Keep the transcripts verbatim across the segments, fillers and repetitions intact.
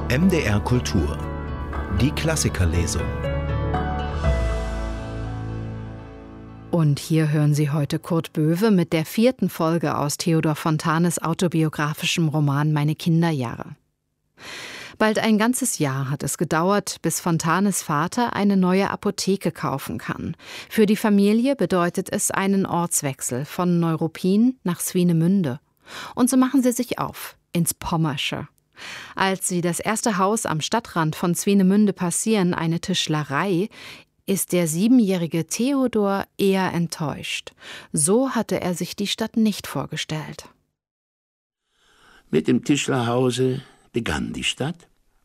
M D R Kultur. Die Klassikerlesung. Und hier hören Sie heute Kurt Böwe mit der vierten Folge aus Theodor Fontanes autobiografischem Roman Meine Kinderjahre. Bald ein ganzes Jahr hat es gedauert, bis Fontanes Vater eine neue Apotheke kaufen kann. Für die Familie bedeutet es einen Ortswechsel von Neuruppin nach Swinemünde. Und so machen sie sich auf, ins Pommersche. Als sie das erste Haus am Stadtrand von Swinemünde passieren, eine Tischlerei, ist der siebenjährige Theodor eher enttäuscht. So hatte er sich die Stadt nicht vorgestellt. Mit dem Tischlerhause begann die Stadt.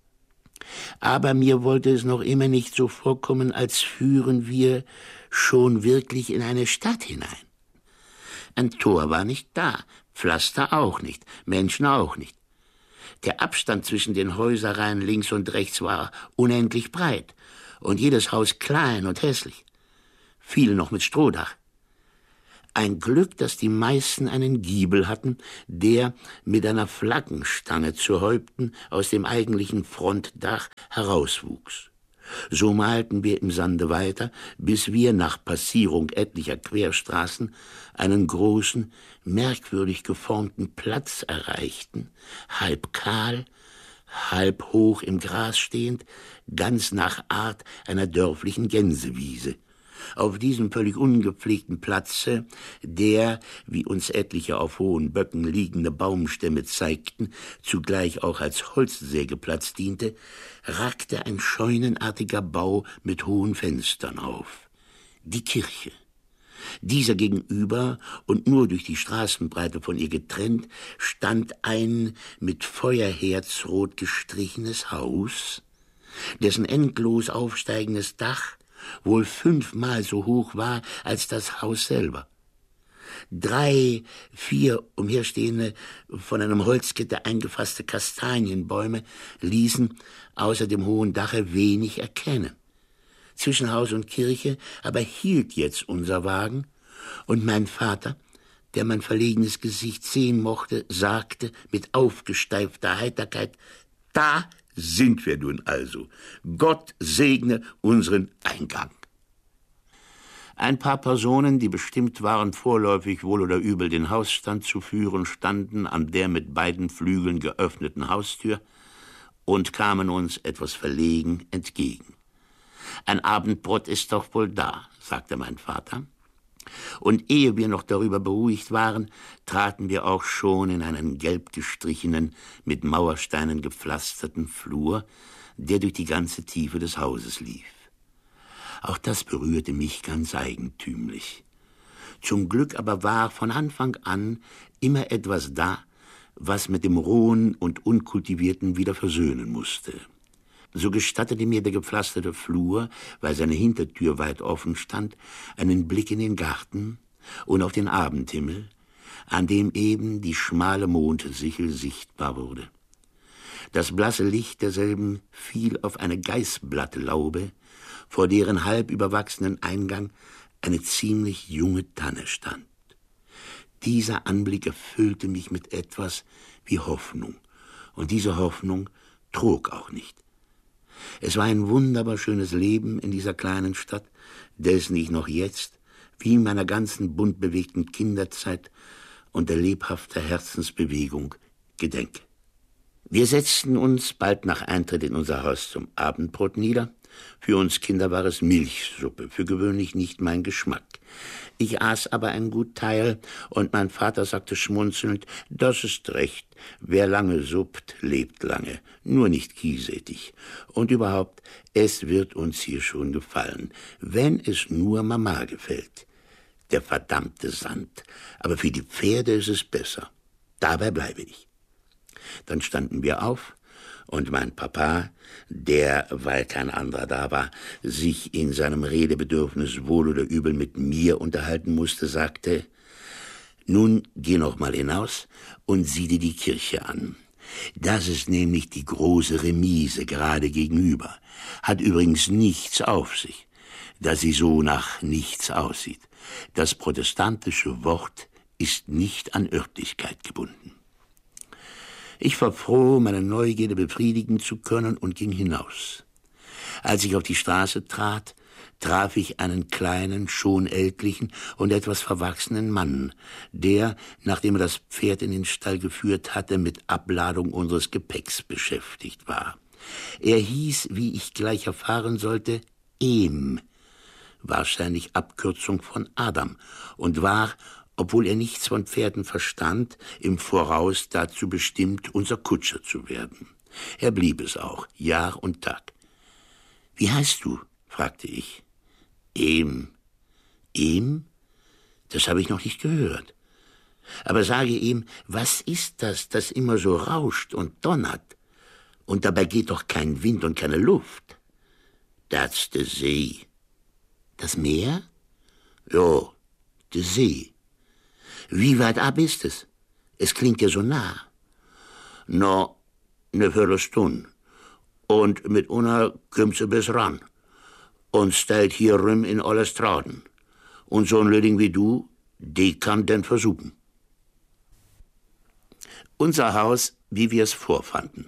Aber mir wollte es noch immer nicht so vorkommen, als führen wir schon wirklich in eine Stadt hinein. Ein Tor war nicht da, Pflaster auch nicht, Menschen auch nicht. Der Abstand zwischen den Häuserreihen links und rechts war unendlich breit und jedes Haus klein und hässlich. Viele noch mit Strohdach. Ein Glück, dass die meisten einen Giebel hatten, der mit einer Flaggenstange zu Häupten aus dem eigentlichen Frontdach herauswuchs. So malten wir im Sande weiter, bis wir nach Passierung etlicher Querstraßen einen großen, merkwürdig geformten Platz erreichten, halb kahl, halb hoch im Gras stehend, ganz nach Art einer dörflichen Gänsewiese. Auf diesem völlig ungepflegten Platze, der, wie uns etliche auf hohen Böcken liegende Baumstämme zeigten, zugleich auch als Holzsägeplatz diente, ragte ein scheunenartiger Bau mit hohen Fenstern auf. Die Kirche. Dieser gegenüber und nur durch die Straßenbreite von ihr getrennt, stand ein mit Feuerherzrot gestrichenes Haus, dessen endlos aufsteigendes Dach wohl fünfmal so hoch war als das Haus selber. Drei, vier umherstehende, von einem Holzgitter eingefasste Kastanienbäume ließen außer dem hohen Dache wenig erkennen. Zwischen Haus und Kirche aber hielt jetzt unser Wagen, und mein Vater, der mein verlegenes Gesicht sehen mochte, sagte mit aufgesteifter Heiterkeit: »Da sind wir nun also. Gott segne unseren Eingang.« Ein paar Personen, die bestimmt waren, vorläufig wohl oder übel den Hausstand zu führen, standen an der mit beiden Flügeln geöffneten Haustür und kamen uns etwas verlegen entgegen. »Ein Abendbrot ist doch wohl da«, sagte mein Vater. Und ehe wir noch darüber beruhigt waren, traten wir auch schon in einen gelb gestrichenen, mit Mauersteinen gepflasterten Flur, der durch die ganze Tiefe des Hauses lief. Auch das berührte mich ganz eigentümlich. Zum Glück aber war von Anfang an immer etwas da, was mit dem Rohen und Unkultivierten wieder versöhnen musste. So gestattete mir der gepflasterte Flur, weil seine Hintertür weit offen stand, einen Blick in den Garten und auf den Abendhimmel, an dem eben die schmale Mondsichel sichtbar wurde. Das blasse Licht derselben fiel auf eine Geißblattlaube, vor deren halb überwachsenen Eingang eine ziemlich junge Tanne stand. Dieser Anblick erfüllte mich mit etwas wie Hoffnung, und diese Hoffnung trug auch nicht. Es war ein wunderbar schönes Leben in dieser kleinen Stadt, dessen ich noch jetzt, wie in meiner ganzen bunt bewegten Kinderzeit, unter lebhafter Herzensbewegung gedenke. Wir setzten uns bald nach Eintritt in unser Haus zum Abendbrot nieder. Für uns Kinder war es Milchsuppe, für gewöhnlich nicht mein Geschmack. Ich aß aber ein gut Teil, und mein Vater sagte schmunzelnd: »Das ist recht, wer lange suppt, lebt lange, nur nicht kiesätig. Und überhaupt, es wird uns hier schon gefallen, wenn es nur Mama gefällt. Der verdammte Sand, aber für die Pferde ist es besser. Dabei bleibe ich.« Dann standen wir auf, und mein Papa, der, weil kein anderer da war, sich in seinem Redebedürfnis wohl oder übel mit mir unterhalten musste, sagte: »Nun geh noch mal hinaus und sieh dir die Kirche an. Das ist nämlich die große Remise gerade gegenüber. Hat übrigens nichts auf sich, da sie so nach nichts aussieht. Das protestantische Wort ist nicht an Örtlichkeit gebunden.« Ich war froh, meine Neugierde befriedigen zu können und ging hinaus. Als ich auf die Straße trat, traf ich einen kleinen, schon ältlichen und etwas verwachsenen Mann, der, nachdem er das Pferd in den Stall geführt hatte, mit Abladung unseres Gepäcks beschäftigt war. Er hieß, wie ich gleich erfahren sollte, Ehm, wahrscheinlich Abkürzung von Adam, und war, obwohl er nichts von Pferden verstand, im Voraus dazu bestimmt, unser Kutscher zu werden. Er blieb es auch, Jahr und Tag. »Wie heißt du?« fragte ich. »Ehm.« »Ehm? Das habe ich noch nicht gehört. Aber sage ihm, was ist das, das immer so rauscht und donnert? Und dabei geht doch kein Wind und keine Luft.« »That's the See.« »Das Meer?« »Jo, the See.« »Wie weit ab ist es? Es klingt ja so nah.« »No, ne Viertelstunde. Und mit una kümmst du bis ran. Und stellt hier rum in alle Straßen. Und so ein Lüding wie du, die kann denn versuchen.« Unser Haus, wie wir es vorfanden.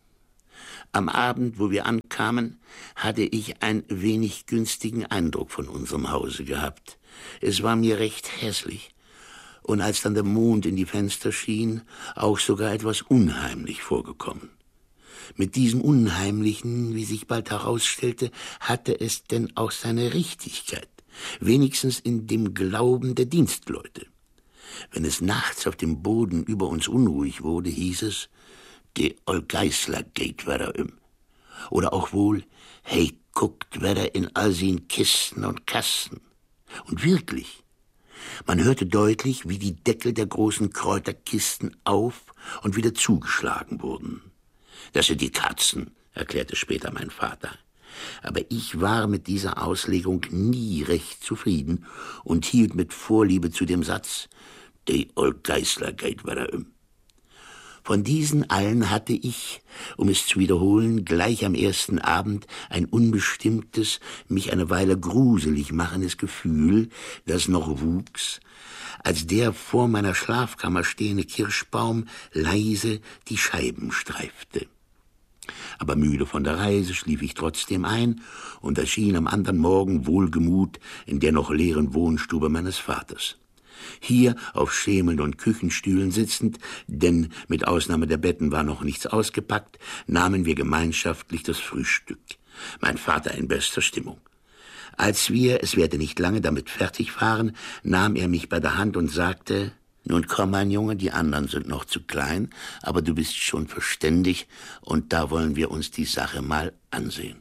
Am Abend, wo wir ankamen, hatte ich einen wenig günstigen Eindruck von unserem Hause gehabt. Es war mir recht hässlich. Und als dann der Mond in die Fenster schien, auch sogar etwas unheimlich vorgekommen. Mit diesem Unheimlichen, wie sich bald herausstellte, hatte es denn auch seine Richtigkeit, wenigstens in dem Glauben der Dienstleute. Wenn es nachts auf dem Boden über uns unruhig wurde, hieß es, de Olgeisler geht wieder um. Oder auch wohl, hey, guckt wieder in all sin Kisten und Kasten. Und wirklich, man hörte deutlich, wie die Deckel der großen Kräuterkisten auf und wieder zugeschlagen wurden. »Das sind die Katzen«, erklärte später mein Vater. Aber ich war mit dieser Auslegung nie recht zufrieden und hielt mit Vorliebe zu dem Satz, »de Olgeisler geht wieder um«. Von diesen allen hatte ich, um es zu wiederholen, gleich am ersten Abend ein unbestimmtes, mich eine Weile gruselig machendes Gefühl, das noch wuchs, als der vor meiner Schlafkammer stehende Kirschbaum leise die Scheiben streifte. Aber müde von der Reise schlief ich trotzdem ein und erschien am anderen Morgen wohlgemut in der noch leeren Wohnstube meines Vaters. Hier auf Schemeln und Küchenstühlen sitzend, denn mit Ausnahme der Betten war noch nichts ausgepackt, nahmen wir gemeinschaftlich das Frühstück. Mein Vater in bester Stimmung. Als wir, es werde nicht lange, damit fertig waren, nahm er mich bei der Hand und sagte, »Nun komm, mein Junge, die anderen sind noch zu klein, aber du bist schon verständig und da wollen wir uns die Sache mal ansehen.«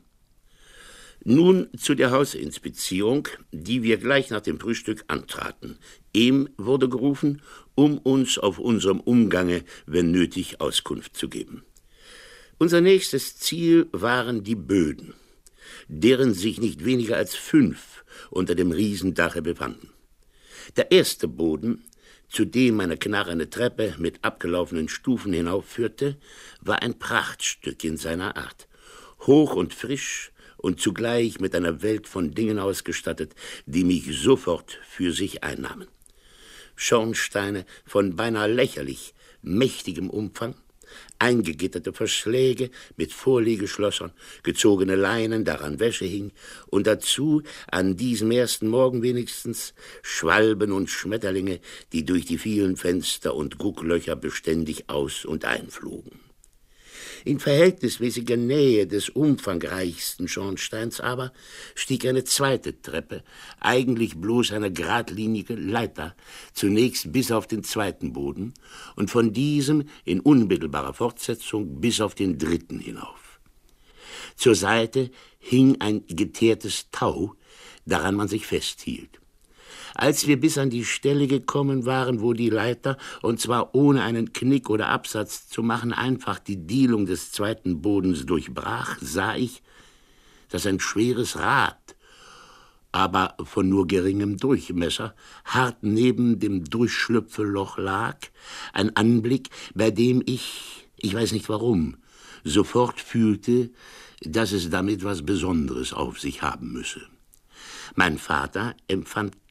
Nun zu der Hausinspizierung, die wir gleich nach dem Frühstück antraten. Ehm wurde gerufen, um uns auf unserem Umgange, wenn nötig, Auskunft zu geben. Unser nächstes Ziel waren die Böden, deren sich nicht weniger als fünf unter dem Riesendache befanden. Der erste Boden, zu dem eine knarrende Treppe mit abgelaufenen Stufen hinaufführte, war ein Prachtstück in seiner Art, hoch und frisch und zugleich mit einer Welt von Dingen ausgestattet, die mich sofort für sich einnahmen. Schornsteine von beinahe lächerlich mächtigem Umfang, eingegitterte Verschläge mit Vorlegeschlossern, gezogene Leinen, daran Wäsche hing, und dazu, an diesem ersten Morgen wenigstens, Schwalben und Schmetterlinge, die durch die vielen Fenster und Gucklöcher beständig aus- und einflogen. In verhältnismäßiger Nähe des umfangreichsten Schornsteins aber stieg eine zweite Treppe, eigentlich bloß eine geradlinige Leiter, zunächst bis auf den zweiten Boden und von diesem in unmittelbarer Fortsetzung bis auf den dritten hinauf. Zur Seite hing ein geteertes Tau, daran man sich festhielt. Als wir bis an die Stelle gekommen waren, wo die Leiter, und zwar ohne einen Knick oder Absatz zu machen, einfach die Dielung des zweiten Bodens durchbrach, sah ich, dass ein schweres Rad, aber von nur geringem Durchmesser, hart neben dem Durchschlüpfelloch lag, ein Anblick, bei dem ich, ich weiß nicht warum, sofort fühlte, dass es damit was Besonderes auf sich haben müsse. Mein Vater empfand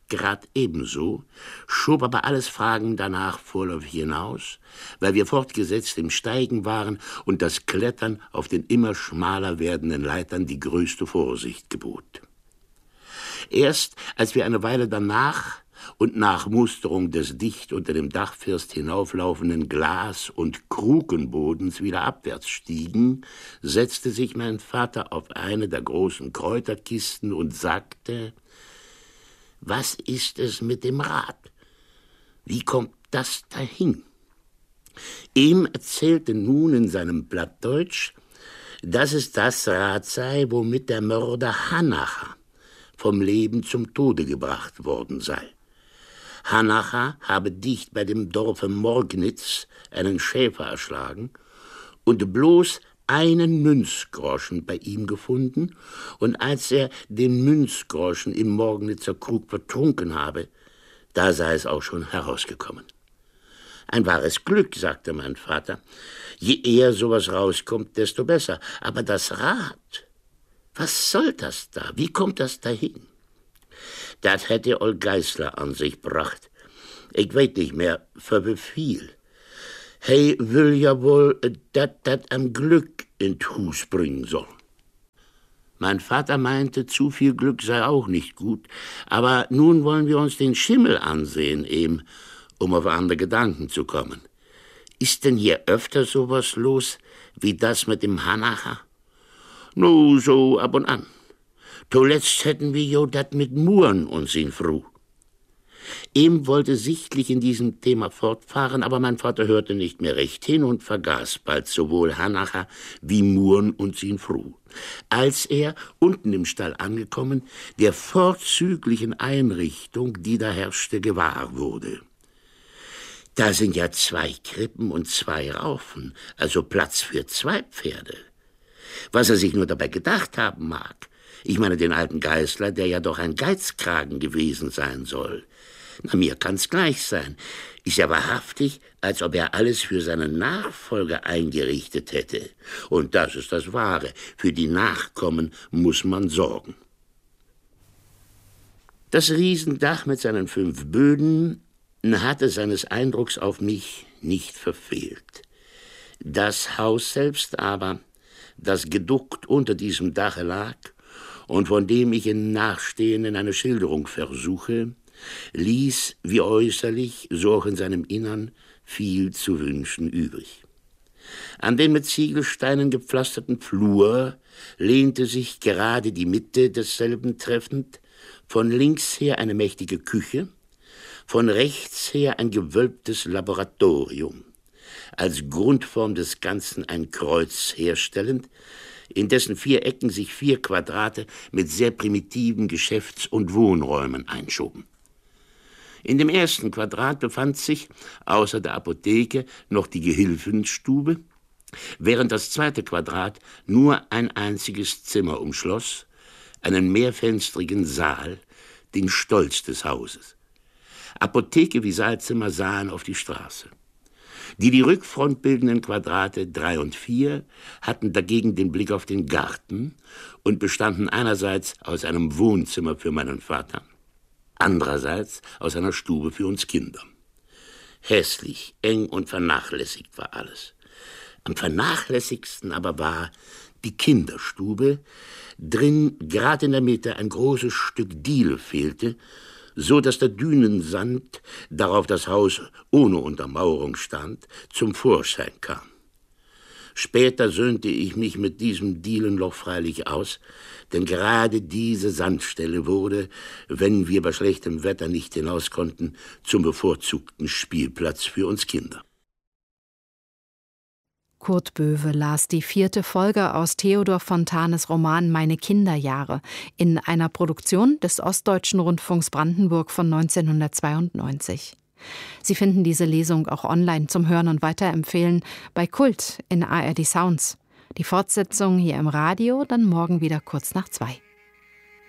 grad ebenso, schob aber alles Fragen danach vorläufig hinaus, weil wir fortgesetzt im Steigen waren und das Klettern auf den immer schmaler werdenden Leitern die größte Vorsicht gebot. Erst als wir eine Weile danach und nach Musterung des dicht unter dem Dachfirst hinauflaufenden Glas- und Krukenbodens wieder abwärts stiegen, setzte sich mein Vater auf eine der großen Kräuterkisten und sagte: »Was ist es mit dem Rad? Wie kommt das dahin?« Ihm erzählte nun in seinem Plattdeutsch, dass es das Rad sei, womit der Mörder Hanacher vom Leben zum Tode gebracht worden sei. Hanacher habe dicht bei dem Dorfe Morgnitz einen Schäfer erschlagen und bloß einen Münzgroschen bei ihm gefunden, und als er den Münzgroschen im Morgnitzer Krug vertrunken habe, da sei es auch schon herausgekommen. Ein wahres Glück, sagte mein Vater. Je eher sowas rauskommt, desto besser. Aber das Rad, was soll das da? Wie kommt das dahin? Das hätte Ol Geißler an sich gebracht. Ich weiß nicht mehr, für wie viel. Hey will ja wohl, dat dat am Glück in Hus bringen soll. Mein Vater meinte, zu viel Glück sei auch nicht gut, aber nun wollen wir uns den Schimmel ansehen, eben, um auf andere Gedanken zu kommen. Ist denn hier öfter sowas los, wie das mit dem Hanacher? No, so ab und an. Zuletzt hätten wir jo dat mit Muren uns in Fru. Em wollte sichtlich in diesem Thema fortfahren, aber mein Vater hörte nicht mehr recht hin und vergaß bald sowohl Hanacher wie Muren und sin Fru. Als er, unten im Stall angekommen, der vorzüglichen Einrichtung, die da herrschte, gewahr wurde. Da sind ja zwei Krippen und zwei Raufen, also Platz für zwei Pferde. Was er sich nur dabei gedacht haben mag, ich meine den alten Geißler, der ja doch ein Geizkragen gewesen sein soll. Na, mir kann's gleich sein. Ist ja wahrhaftig, als ob er alles für seinen Nachfolger eingerichtet hätte. Und das ist das Wahre. Für die Nachkommen muss man sorgen. Das Riesendach mit seinen fünf Böden hatte seines Eindrucks auf mich nicht verfehlt. Das Haus selbst aber, das geduckt unter diesem Dache lag und von dem ich in Nachstehenden eine Schilderung versuche, ließ, wie äußerlich, so auch in seinem Innern, viel zu wünschen übrig. An den mit Ziegelsteinen gepflasterten Flur lehnte sich gerade die Mitte desselben treffend, von links her eine mächtige Küche, von rechts her ein gewölbtes Laboratorium, als Grundform des Ganzen ein Kreuz herstellend, in dessen vier Ecken sich vier Quadrate mit sehr primitiven Geschäfts- und Wohnräumen einschoben. In dem ersten Quadrat befand sich, außer der Apotheke, noch die Gehilfenstube, während das zweite Quadrat nur ein einziges Zimmer umschloss, einen mehrfenstrigen Saal, den Stolz des Hauses. Apotheke wie Saalzimmer sahen auf die Straße. Die die Rückfront bildenden Quadrate drei und vier hatten dagegen den Blick auf den Garten und bestanden einerseits aus einem Wohnzimmer für meinen Vater, andererseits aus einer Stube für uns Kinder. Hässlich, eng und vernachlässigt war alles. Am vernachlässigsten aber war die Kinderstube, drin gerade in der Mitte ein großes Stück Diele fehlte, so dass der Dünensand, darauf das Haus ohne Untermauerung stand, zum Vorschein kam. Später söhnte ich mich mit diesem Dielenloch freilich aus, denn gerade diese Sandstelle wurde, wenn wir bei schlechtem Wetter nicht hinaus konnten, zum bevorzugten Spielplatz für uns Kinder. Kurt Böwe las die vierte Folge aus Theodor Fontanes Roman Meine Kinderjahre in einer Produktion des Ostdeutschen Rundfunks Brandenburg von neunzehnhundertzweiundneunzig. Sie finden diese Lesung auch online zum Hören und Weiterempfehlen bei Kult in A R D Sounds. Die Fortsetzung hier im Radio dann morgen wieder kurz nach zwei.